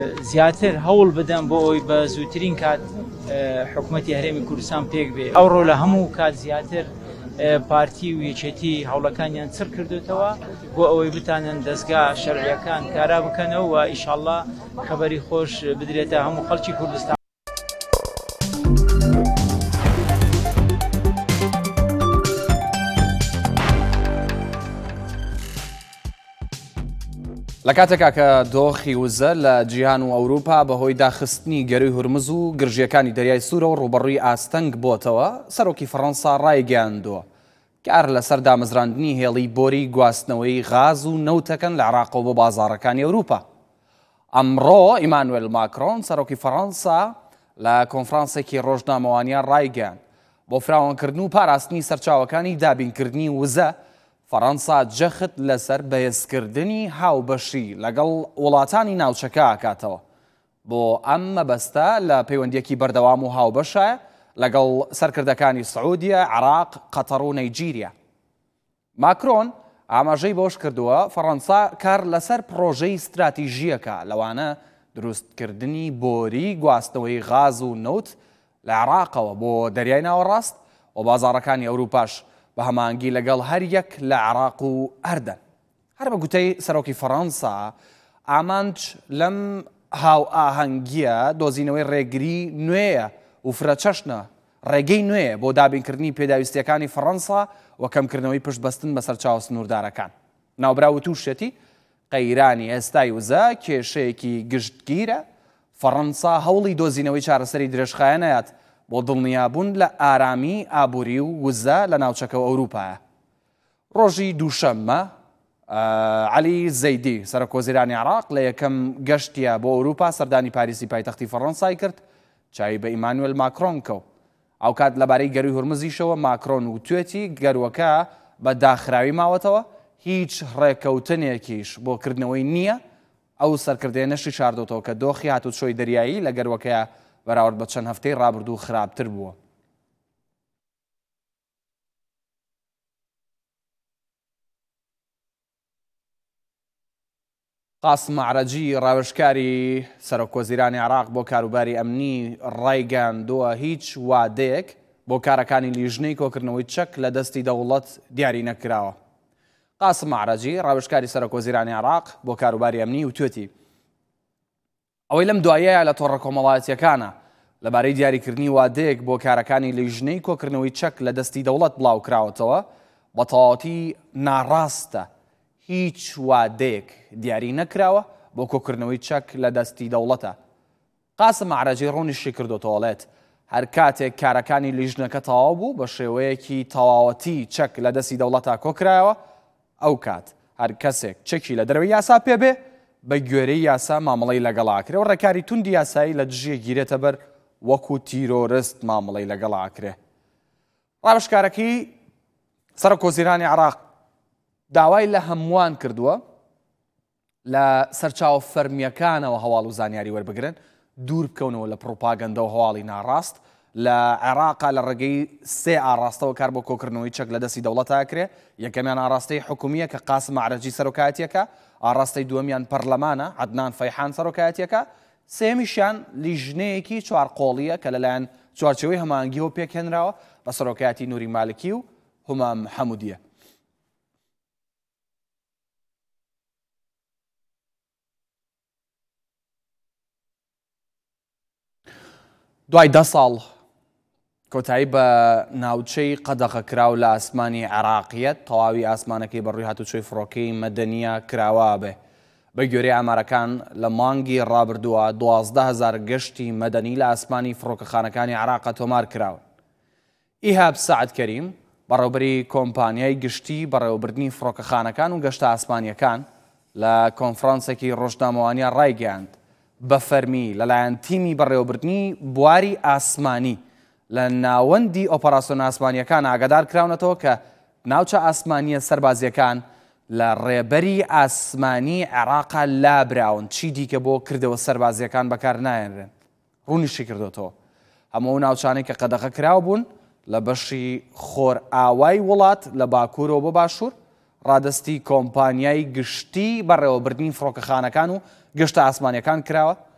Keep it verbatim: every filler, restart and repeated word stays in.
زیاتر هەوڵ بدەن بۆ ئەوی بە زووترین کات حکوومەتی هەرێمی کوردستان پێک بێ. ئەوڕۆ لە هەموو کات زیاتر پارتی و یەکێتی هەوڵەکانیان چڕ کردوتەوە بۆ ئەوەی بتانن دەستگا شەرعیەکان کارا بکەنەوە و ئیشاڵڵا خەبەری خۆش بدرێتە هەموو خەڵکی کوردستان. لە کاتێکا کە دۆخی وزە لە جیهان و ئەوروپا بەهۆی داخستنی گەروی هورمز و گرژیەکانی دەریای سوورە و ڕوبەڕووی ئاستەنگ بۆتەوە، سەرۆکی فەڕەنسا ڕایگەیاندووە کار لەسەر دامەزراندنی هێڵی بۆری گواستنەوەی غاز و نەوتەکەن لە عێراق و بۆ بازاڕەکانی ئەوروپا. ئەمڕۆ ئیمانوێل ماکرۆن سەرۆکی فەڕەنسا لە کۆنفرانسێکی ڕۆژنامەوانیان ڕایگەیاند بۆ فراوانکردن و پاراستنی سەرچاوەکانی دابینکردنی وزە. فەڕەنسا جەخت لەسەر بەهێزکردنی هاوبەشی لەگەڵ وڵاتانی ناوچەکە ئاکاتەوە بۆ ئەم مەبەستە لە پەیوەندیەکی بەردەوام و هاوبەشە لەگەڵ سەرکردەکانی سعودیە، عێراق، قەتەڕ و نەیجیریا. ماکرۆن ئاماژەی بۆش کردووە فەڕەنسا کار لەسەر پرۆژەی استراتیژیەکە لەوانە دروستکردنی بۆری گواستنەوەی غاز و نەوت لە عێراقەوە بۆ دەریای ناوەڕاست و بازاڕەکانی ئەوروپاش بە هەمانگی لەگەڵ هەر یەک لە عێراق و ئەردەن. هەر بە گوتەی سەرۆکی فەڕەنسا ئامانج لەم هاو ئاهەنگیە دۆزینەوەی ڕێگری نوێیە و فرەچەشنە ڕێگەی نوێ بۆ دابینکردنی پێداویستیەکانی فەڕەنسا و کەمکردنەوەی پشتبەستن بەسەر چاو سنووردارەکان. ناوبراو تووشێتی قەیرانی ئێستای وزە کێشەیەکی گشتگیرە. فەڕەنسا هەوڵی دۆزینەوەی چارەسەری درێژخایەنەیەت بۆ دڵنیابوون لە ئارامی ئابووری و وزە لە ناوچەکەەوە ئەوروپایە. ڕۆژی دووشەممە عەلی زەیدی سەرۆکوەزیرانی عێراق لە یەکەم گەشتیە بۆ ئەوروپا سەردانی پاریسی پایتەختی فەڕەنسای کرد، چاوی بە ئیمانوێل ماکرۆن کەوت. ئەو کات لەبارەی گەروی هورمزیشەوە ماکرۆن وتوێتی گەروەکە بە داخراوی ماوەتەوە، هیچ ڕێکەوتنێکیش بۆ کردنەوەی نییە. ئەو سەرکردێنەشی شاردۆتەوە کە دۆخی هاتوچۆی دەریایی لە گەروەکەیە بەراورد بە چەند هەفتەی ڕابردوو خراپتر بووە. قاسم عەرەجی ڕاوێژکاری سەرۆکوەزیرانی عێراق بۆ کاروباری ئەمنی ڕایگەیاندووە هیچ وادەیەک بۆ کارەکانی لیژنەی کۆکردنەوەی چەک لە دەستی دەوڵەت دیاری نەکراوە. قاسم عەرەجی ڕاوێژکاری سەرۆکوەزیرانی عێراق بۆ کاروباری ئەمنی وتوێتی ئەوەی لەم دوایەیە لە تۆڕە کۆمەڵایەتیەکانە لەبارەی دیاریکردنی وادەیەک بۆ کارەکانی لیژنەی کۆکردنەوەی چەک لە دەستی دەوڵەت بڵاو کراوەتەوە بە تەواوەتی ناڕاستە. هیچ وادەیەک دیاری نەکراوە بۆ کۆکردنەوەی چەک لە دەستی دەوڵەتە. قاسم عەرەجی ڕوونیشی کردوتەوەڵێت هەر کاتێک کارەکانی لیژنەکە تەواو بوو بە شێوەیەکی تەواوەتی چەک لە دەستی دەوڵەتە کۆکرایەوە، ئەو کات هەر کەسێک چەکی لە دەرەوەی یاسا پێبێ بە گوێرەی یاسا مامەڵەی لەگەڵاکرێ و ڕێکاری توندی یاسایی لە دژیە گیرێتە بەر وەکو تیرۆرست مامەڵەی لەگەڵاکرێ. ڕاوێژکارەکەی سەرۆکوەزیرانی عێراق داوای لە هەمووان کردووە لە سەرچاوە فەرمیەکانەوە هەواڵ و زانیاری وەربگرن، دوور بکەونەوە لە پرۆپاگەندە و هەواڵی ناڕاست. لە عێراقا لە ڕێگەی سێ ئاڕاستەوە کار بۆ کۆکردنەوەی چەک لە دەستی دەوڵەتاکرێ. یەکەمیان ئاڕاستەی حکومیە کە قاسم عەرەجی سەرۆکایەتیەکە، ئاڕاستەی دووەمیان پەرلەمانە عەدنان فەیحان سەرۆکایەتیەکە، سێمیشیان لیژنەیەکی چوارقۆڵیە کە لەلایەن چوارچێوەی هەماهەنگیەوە پێکهێنراوە بە سەرۆکایەتی نووری مالکی و هومام حەمودیە. دوای دە ساڵ کۆتایی بە ناوچەی قەدەغەکراو لە ئاسمانی عێراقیەت تەواوی ئاسمانەکەی بەڕووی هاتوچۆی فڕۆکەی مەدەنیە کراوە بێ. بە گوێرەی ئامارەکان لە مانگی ڕابردووە دوازدە هەزار گەشتی مەدەنی لە ئاسمانی فڕۆکەخانەکانی عێراقە تۆمار کراون. ئیهاب سەعەد کەریم بەڕێوەبەری کۆمپانیای گشتی بەڕێوەبردننی فڕۆکەخانەکان و گەشتە ئاسمانیەکان لە کۆنفرانسێکی ڕۆژنامەوانیان ڕایگەیاند بە فەرمی لەلایەن تیمی بەڕێوەبردننی بواری ئاسمانی لە ناوەندی ئۆپەراسیۆن ئاسمانیەکان ئاگادار کراونەتەوە کە ناوچە ئاسمانیە سەربازیەکان لە ڕێبەری ئاسمانی عێراقا لابراون، چی دیکە بۆ کردەوە سەربازیەکان بەکار نایێنرێن. ڕوونیشی کردوتەوە هەموو ناوچانەی کە قەدەغە کراو بوون لە بەشی خۆر ئاوای وڵات لە باکوورەوە بۆ باشوور ڕادستی کۆمپانیای گشتی بەڕێوەبردنی فڕۆکەخانەکان و گەشتە ئاسمانیەکان کراوە